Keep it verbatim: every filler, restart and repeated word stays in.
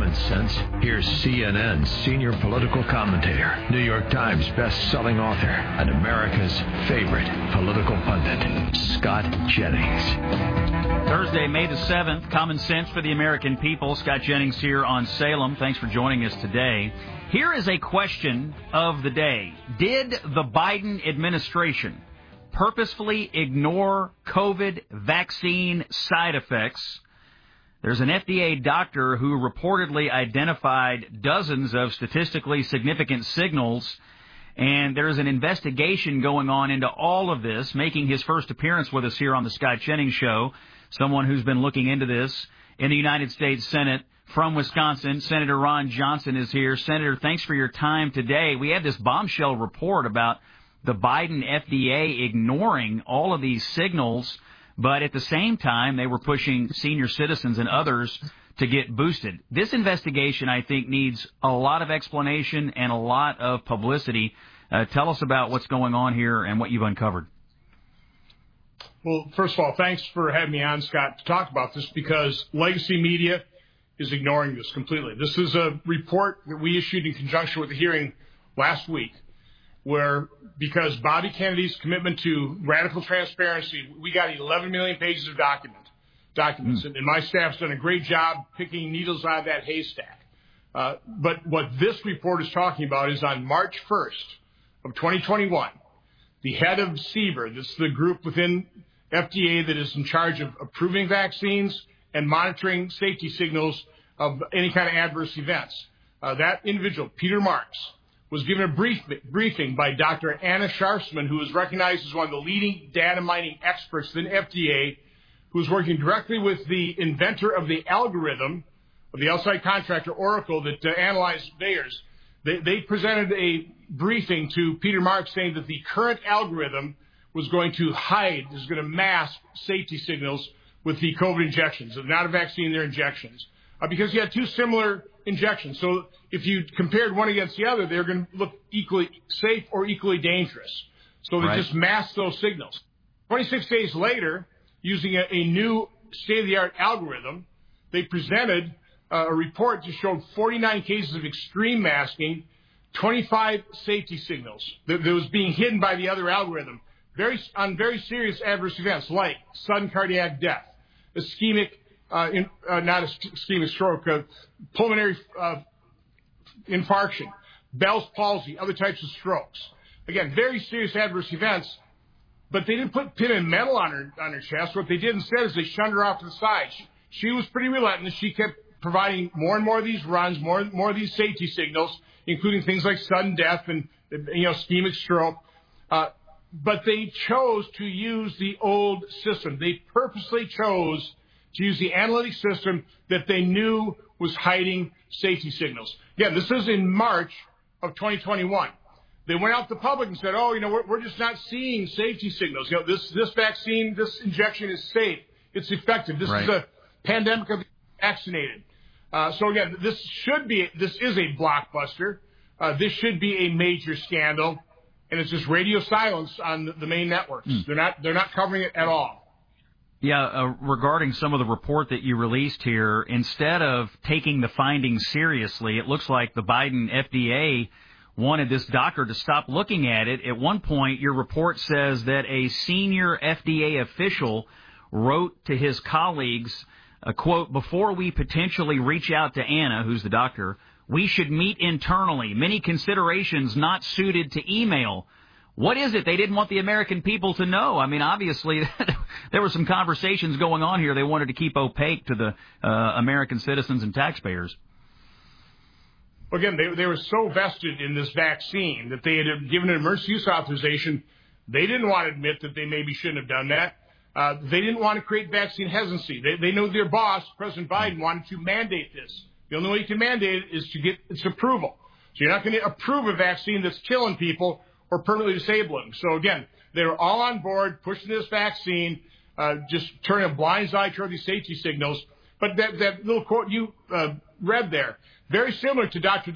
Common Sense, here's C N N's senior political commentator, New York Times best-selling author, and America's favorite political pundit, Scott Jennings. Thursday, May the seventh, Common Sense for the American people. Scott Jennings here on Salem. Thanks for joining us today. Here is a question of the day. Did the Biden administration purposefully ignore COVID vaccine side effects? There's an F D A doctor who reportedly identified dozens of statistically significant signals, and there's an investigation going on into all of this. Making his first appearance with us here on the Scott Jennings Show, someone who's been looking into this in the United States Senate from Wisconsin, Senator Ron Johnson is here. Senator, thanks for your time today. We had this bombshell report about the Biden F D A ignoring all of these signals, but at the same time, they were pushing senior citizens and others to get boosted. This investigation, I think, needs a lot of explanation and a lot of publicity. Uh, tell us about what's going on here and what you've uncovered. Well, first of all, thanks for having me on, Scott, to talk about this, because legacy media is ignoring this completely. This is a report that we issued in conjunction with the hearing last week, where because Bobby Kennedy's commitment to radical transparency, we got eleven million pages of document, documents, mm. and my staff's done a great job picking needles out of that haystack. Uh, but what this report is talking about is on March first of twenty twenty-one, the head of C B E R, this is the group within F D A that is in charge of approving vaccines and monitoring safety signals of any kind of adverse events. Uh, that individual, Peter Marks, was given a brief, briefing by Doctor Anna Sharfsman, who is recognized as one of the leading data mining experts in F D A, who is working directly with the inventor of the algorithm of the outside contractor, Oracle, that uh, analyzed Bayers. They, they presented a briefing to Peter Marks saying that the current algorithm was going to hide, is going to mask safety signals with the COVID injections, not a vaccine, they're injections, uh, because you had two similar injections. So if you compared one against the other, they're going to look equally safe or equally dangerous. So they right. just masked those signals. twenty-six days later, using a, a new state-of-the-art algorithm, they presented uh, a report that showed forty-nine cases of extreme masking, twenty-five safety signals that, that was being hidden by the other algorithm, very on very serious adverse events like sudden cardiac death, ischemic, uh, in, uh, not ischemic stroke, uh, pulmonary uh, infarction, Bell's palsy, other types of strokes. Again, very serious adverse events, but they didn't put pin and metal on her on her chest. What they did instead is they shunned her off to the side. She, she was pretty relentless. She kept providing more and more of these runs, more and more of these safety signals, including things like sudden death and, you know, ischemic stroke. Uh, but they chose to use the old system. They purposely chose to use the analytic system that they knew was hiding safety signals. Again, this is in March of twenty twenty-one. They went out to the public and said, oh, you know, we're, we're just not seeing safety signals. You know, this, this vaccine, this injection is safe. It's effective. This right. is a pandemic of the vaccinated. Uh, so again, this should be, this is a blockbuster. Uh, this should be a major scandal. And it's just radio silence on the, the main networks. Mm. They're not, they're not covering it at all. Yeah, uh, regarding some of the report that you released here, instead of taking the findings seriously, it looks like the Biden F D A wanted this doctor to stop looking at it. At one point, your report says that a senior F D A official wrote to his colleagues, uh, quote, before we potentially reach out to Anna, who's the doctor, we should meet internally. Many considerations not suited to email. What is it they didn't want the American people to know? I mean, obviously, there were some conversations going on here they wanted to keep opaque to the uh, American citizens and taxpayers. Again, they, they were so vested in this vaccine that they had given an emergency use authorization. They didn't want to admit that they maybe shouldn't have done that. Uh, they didn't want to create vaccine hesitancy. They, they know their boss, President Biden, wanted to mandate this. The only way you can mandate it is to get its approval. So you're not going to approve a vaccine that's killing people or permanently disabling. So again, they were all on board, pushing this vaccine, uh, just turning a blind eye toward these safety signals. But that, that little quote you uh, read there, very similar to Doctor